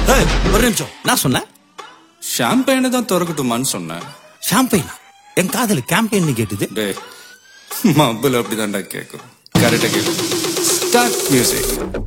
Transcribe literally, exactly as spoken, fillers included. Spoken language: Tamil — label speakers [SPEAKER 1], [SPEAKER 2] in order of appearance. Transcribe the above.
[SPEAKER 1] ஒரு நிமிஷம், நான் சொன்னேன்
[SPEAKER 2] ஷாம்பெயினை தான் திறக்கட்டுமான்னு சொன்னேன்.
[SPEAKER 1] ஷாம்பெயினா? என் காதல கேம்பெயின் கேட்டுது.
[SPEAKER 2] டே மబ్బுல அப்படிதான்டா கேட்கும். கரெக்டா கேட்கும். Start music.